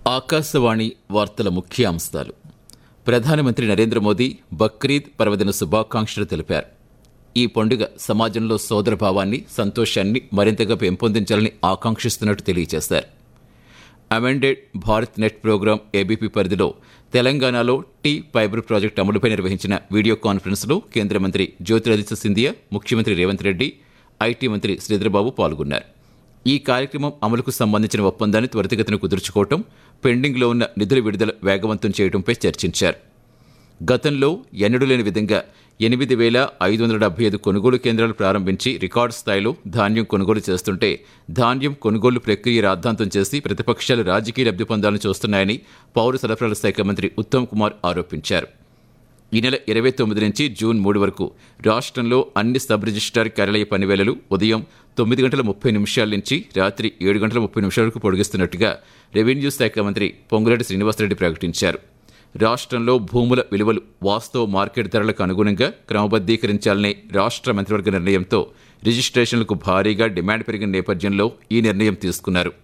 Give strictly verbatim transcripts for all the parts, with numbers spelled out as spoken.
ఆకాశవాణి వార్తల ముఖ్యాంశాలు. ప్రధానమంత్రి నరేంద్ర మోదీ బక్రీద్ పర్వదిన శుభాకాంక్షలు తెలిపారు. ఈ పండుగ సమాజంలో సోదరభావాన్ని, సంతోషాన్ని మరింతగా పెంపొందించాలని ఆకాంక్షిస్తున్నట్టు తెలియజేశారు. Amended Bharat net programme ABP పరిధిలో తెలంగాణలో టీ ఫైబర్ ప్రాజెక్టు అమలుపై నిర్వహించిన వీడియో కాన్ఫరెన్స్లో కేంద్ర మంత్రి జ్యోతిరాదిత్య సింధియా, ముఖ్యమంత్రి రేవంత్ రెడ్డి, ఐటీ మంత్రి శ్రీధర్బాబు పాల్గొన్నారు. ఈ కార్యక్రమం అమలుకు సంబంధించిన ఒప్పందాన్ని త్వరితగతిన కుదుర్చుకోవటం, పెండింగ్లో ఉన్న నిధుల విడుదల వేగవంతం చేయడంపై చర్చించారు. గతంలో ఎన్నడూ లేని విధంగా ఎనిమిది వేల ఐదు వందల డెబ్బై ఐదు కొనుగోలు కేంద్రాలు ప్రారంభించి రికార్డు స్థాయిలో ధాన్యం కొనుగోలు చేస్తుంటే ధాన్యం కొనుగోలు ప్రక్రియ రాద్ధాంతం చేసి ప్రతిపక్షాలు రాజకీయ లబ్ధి పొందాలని చూస్తున్నాయని పౌర సరఫరాల శాఖ మంత్రి ఉత్తమ్ కుమార్ ఆరోపించారు. ఈ నెల ఇరవై తొమ్మిది నుంచి జూన్ మూడు వరకు రాష్ట్రంలో అన్ని సబ్ రిజిస్ట్రార్ కార్యాలయ పనివేళలు ఉదయం తొమ్మిది గంటల ముప్పై నిమిషాల నుంచి రాత్రి ఏడు గంటల ముప్పై నిమిషాల వరకు పొడిగిస్తున్నట్టుగా రెవెన్యూ శాఖ మంత్రి పొంగులేటి శ్రీనివాసరెడ్డి ప్రకటించారు. రాష్ట్రంలో భూముల విలువలు వాస్తవ మార్కెట్ ధరలకు అనుగుణంగా క్రమబద్దీకరించాలనే రాష్ట్ర మంత్రివర్గ నిర్ణయంతో రిజిస్ట్రేషన్లకు భారీగా డిమాండ్ పెరిగిన నేపథ్యంలో ఈ నిర్ణయం తీసుకున్నారు.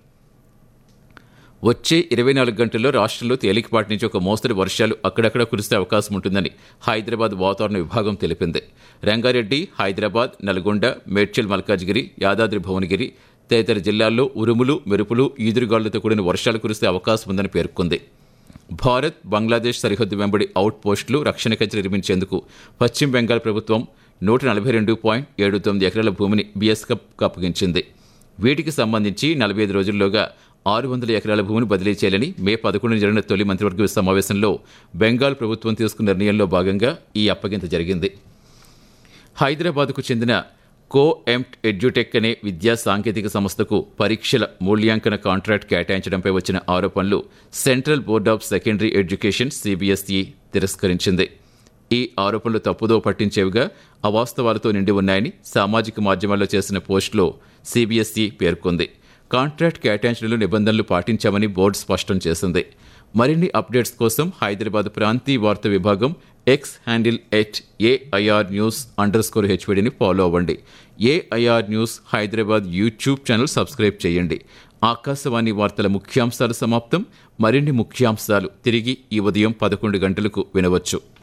వచ్చే ఇరవై నాలుగు గంటల్లో రాష్ట్రంలో తేలికపాటి నుంచి ఒక మోస్తరు వర్షాలు అక్కడక్కడ కురిసే అవకాశం ఉంటుందని హైదరాబాద్ వాతావరణ విభాగం తెలిపింది. రంగారెడ్డి, హైదరాబాద్, నల్గొండ, మేడ్చల్, మల్కాజ్గిరి, యాదాద్రి భువనగిరి తదితర జిల్లాల్లో ఉరుములు, మెరుపులు, ఈదురుగాలులతో కూడిన వర్షాలు కురిసే అవకాశం ఉందని పేర్కొంది. భారత్ బంగ్లాదేశ్ సరిహద్దు వెంబడి అవుట్ పోస్టులు, రక్షణ కవచం నిర్మించేందుకు పశ్చిమ బెంగాల్ ప్రభుత్వం నూట నలభై రెండు పాయింట్ ఏడు తొమ్మిది ఎకరాల భూమిని బీఎస్ఎఫ్కు అప్పగించింది. వీటికి సంబంధించి నలభై ఐదు రోజుల్లోగా ఆరు వందల ఎకరాల భూమిని బదిలీ చేయాలని మే పదకొండున జరిగిన తొలి మంత్రివర్గ సమావేశంలో బెంగాల్ ప్రభుత్వం తీసుకున్న నిర్ణయంలో భాగంగా ఈ అప్పగింత జరిగింది. హైదరాబాద్కు చెందిన కో ఎంప్ట్ ఎడ్యుటెక్ అనే విద్యా సాంకేతిక సంస్థకు పరీక్షల మూల్యాంకన కాంట్రాక్ట్ కేటాయించడంపై వచ్చిన ఆరోపణలు central board of secondary education CBSE తిరస్కరించింది. ఈ ఆరోపణలు తప్పుదో పట్టించేవిగా, అవాస్తవాలతో నిండి ఉన్నాయని సామాజిక మాధ్యమాల్లో చేసిన పోస్టులో సీబీఎస్ఈ పేర్కొంది. కాంట్రాక్ట్ కేటాయించడంలో నిబంధనలు పాటించామని బోర్డు స్పష్టం చేసింది. మరిన్ని అప్డేట్స్ కోసం హైదరాబాద్ ప్రాంతీయ వార్తా విభాగం X handle at AIR news under score హెచ్వీడీని follow అవ్వండి. AIR news Hyderabad YouTube channel subscribe చేయండి. ఆకాశవాణి వార్తల ముఖ్యాంశాలు సమాప్తం. మరిన్ని ముఖ్యాంశాలు తిరిగి ఈ ఉదయం పదకొండు గంటలకు వినవచ్చు.